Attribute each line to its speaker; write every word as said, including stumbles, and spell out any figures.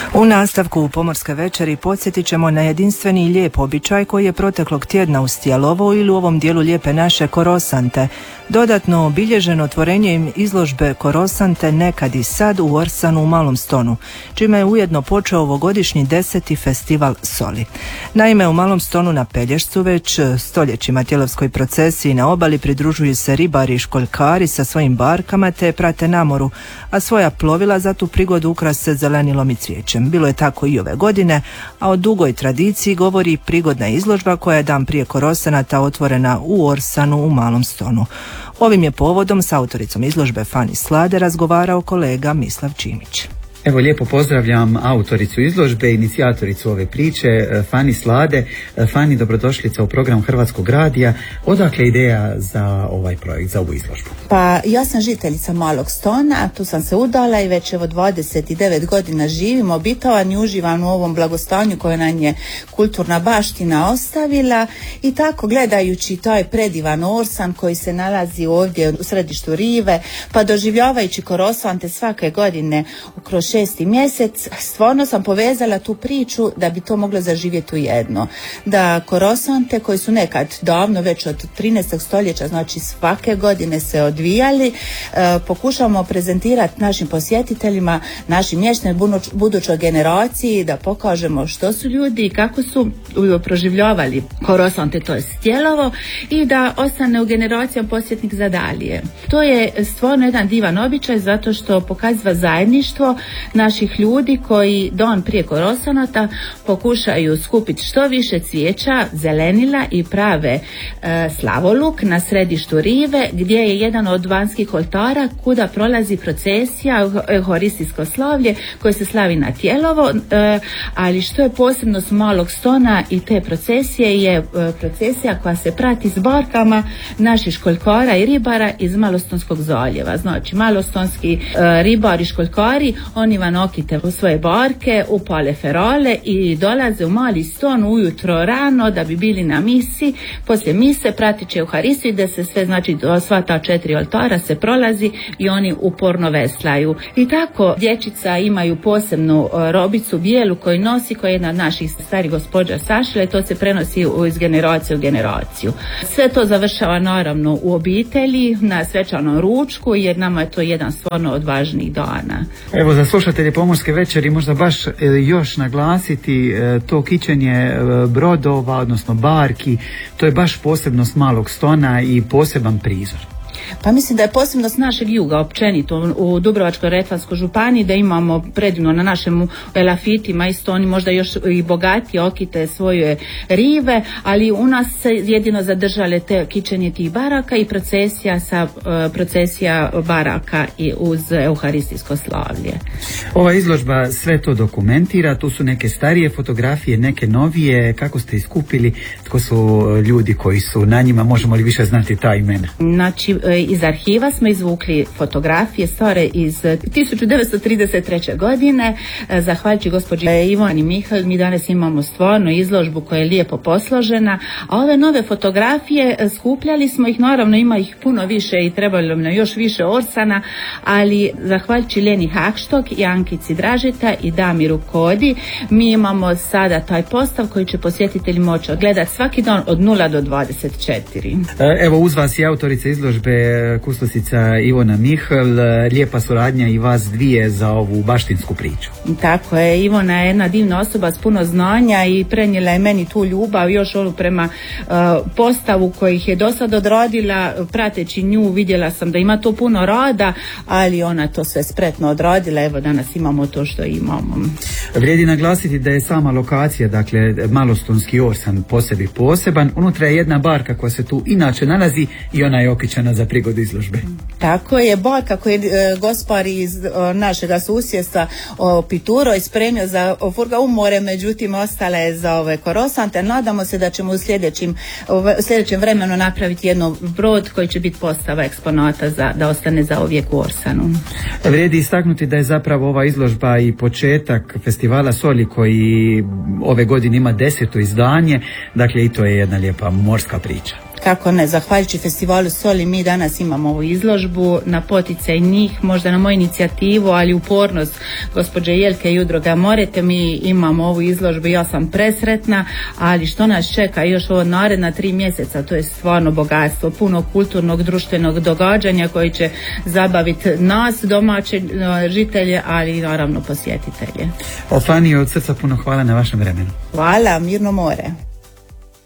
Speaker 1: U nastavku Pomorske večeri podsjetit ćemo na jedinstveni i lijep običaj koji je proteklog tjedna u Stjelovo ili u ovom dijelu Lijepe naše Korosante dodatno obilježeno otvorenjem izložbe Korosante nekad i sad u Orsanu u Malom Stonu, čime je ujedno počeo ovogodišnji deseti festival soli. Naime, u Malom Stonu na Pelješcu već stoljećima tjelovskoj procesiji na obali pridružuju se ribari i školjkari sa svojim barkama te prate namoru, a svoja plovila za tu prigodu ukrase zelenilom i cvijećem. Bilo je tako i ove godine, a o dugoj tradiciji govori prigodna izložba koja je dan prije Korosanata otvorena u Orsanu u Malom Stonu. Ovim je povodom s autoricom izložbe Fani Slade razgovarao kolega Mislav Čimić.
Speaker 2: Evo, lijepo pozdravljam autoricu izložbe, inicijatoricu ove priče, Fani Slade. Fani, dobrodošlica u program Hrvatskog radija. Odakle ideja za ovaj projekt, za ovu izložbu?
Speaker 3: Pa ja sam žiteljica Malog Stona, tu sam se udala i već evo dvadeset devet godina živim, obitovan i uživam u ovom blagostanju koje nam je kulturna baština ostavila i tako gledajući taj predivan Orsan koji se nalazi ovdje u središtu rive, pa doživljavajući Korosante svake godine kroz šesti mjesec, stvarno sam povezala tu priču da bi to moglo zaživjeti u jedno. Da Korosante koji su nekad davno, već od trinaestog stoljeća, znači svake godine se odvijali, e, pokušamo prezentirati našim posjetiteljima, našim mještanima, budućoj generaciji, da pokažemo što su ljudi i kako su proživljavali Korosante, to je Stjelovo, i da ostane u generacijama posjetnik za dalje. To je stvarno jedan divan običaj zato što pokazuje zajedništvo naših ljudi koji dan prije Korosanata pokušaju skupiti što više cvijeća, zelenila i prave e, slavoluk na središtu rive gdje je jedan od vanjskih oltara kuda prolazi procesija, euharistijsko slavlje koje se slavi na Tjelovo, e, ali što je posebno s Malog Stona i te procesije je e, procesija koja se prati s barkama naših školjkara i ribara iz Malostonskog zaljeva. Znači malostonski e, ribari i školjkari, oni van okite u svoje barke, upale ferale i dolaze u Mali Ston ujutro rano da bi bili na misi. Poslije mise pratit će Euharistiju da se sve, znači sva ta četiri oltara se prolazi i oni uporno veslaju. I tako dječica imaju posebnu robicu bijelu koju nosi, koja je jedna od naših starih gospođa sašila i to se prenosi iz generacije u generaciju. Sve to završava naravno u obitelji na svečanom ručku jer nama je to jedan stvarno od važnijih dana.
Speaker 2: Evo, za slušatelje Pomorske večeri možda baš e, još naglasiti e, to kićenje e, brodova, odnosno barki, to je baš posebnost Malog Stona i poseban prizor.
Speaker 3: Pa mislim da je posebnost našeg juga općenito u Dubrovačko-Neretvanskoj županiji, da imamo predivno na našem elafitima isto oni možda još i bogatije okite svoje rive, ali u nas se jedino zadržale te kićenje tih baraka i procesija sa uh, procesija baraka i uz euharistijsko slavlje.
Speaker 2: Ova izložba sve to dokumentira, tu su neke starije fotografije, neke novije. Kako ste iskupili, tko su ljudi koji su na njima, možemo li više znati ta imena?
Speaker 3: Znači, iz arhiva smo izvukli fotografije stare iz tisuću devetsto trideset treće. godine. Zahvaljujući gospođi Ivani Mihalj mi danas imamo stvarno izložbu koja je lijepo posložena, a ove nove fotografije skupljali smo ih, naravno ima ih puno više i trebalo nam još više Orsana, ali zahvaljujući Leni Hakštog i Ankici Dražita i Damiru Kodi mi imamo sada taj postav koji će posjetitelji moći gledati svaki dan od nula do dvadeset četiri.
Speaker 2: Evo, uz vas je autorica izložbe kustosica Ivona Mihalj, lijepa suradnja i vas dvije za ovu baštinsku priču.
Speaker 3: Tako je, Ivona je jedna divna osoba s puno znanja i prenijela je meni tu ljubav još onu prema uh, postavu kojih je do sad odradila. Prateći nju vidjela sam da ima to puno rada, ali ona to sve spretno odradila. Evo, danas imamo to što imamo.
Speaker 2: Vrijedi naglasiti da je sama lokacija, dakle Malostonski Orsan, po sebi poseban. Unutra je jedna barka koja se tu inače nalazi i ona je okićena za prigodu izložbe.
Speaker 3: Tako je, barka koju je e, gospar iz o, našega susjedstva Pituro ispremio za furga u more, međutim ostala je za ove Korosante. Nadamo se da ćemo u sljedećim, u sljedećem vremenu napraviti jedno brod koji će biti postava eksponata za, da ostane za uvijek u Orsanu.
Speaker 2: Vrijedi istaknuti da je zapravo ova izložba i početak festivala soli koji ove godine ima deseto izdanje, dakle i to je jedna lijepa morska priča.
Speaker 3: Kako ne, zahvaljujući festivalu Soli mi danas imamo ovu izložbu na poticaj njih, možda na moju inicijativu, ali upornost gospođe Jelke i udruga Morete mi imamo ovu izložbu. Ja sam presretna, ali što nas čeka još ovo naredna tri mjeseca, to je stvarno bogatstvo, puno kulturnog, društvenog događanja koji će zabaviti nas, domaće žitelje, ali i naravno posjetitelje.
Speaker 2: Fani, od srca puno hvala na vašem vremenu.
Speaker 3: Hvala, mirno more.